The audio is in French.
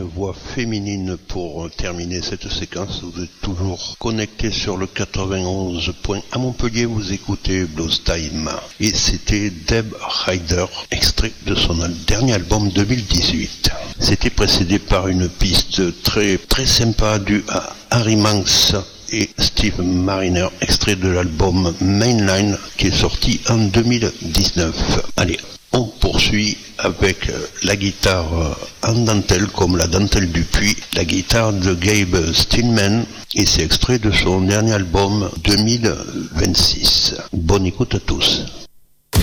voix féminine pour terminer cette séquence. Vous êtes toujours connectés sur le 91 point à Montpellier, vous écoutez Blues Time. Et c'était Deb Ryder, extrait de son dernier album 2018. C'était précédé par une piste très sympa due à Harry Manx et Steve Mariner, extrait de l'album Mainline qui est sorti en 2019. Allez, on poursuit avec la guitare en dentelle, comme la dentelle du puits, la guitare de Gabe Steinman, et c'est extrait de son dernier album 2026. Bonne écoute à tous.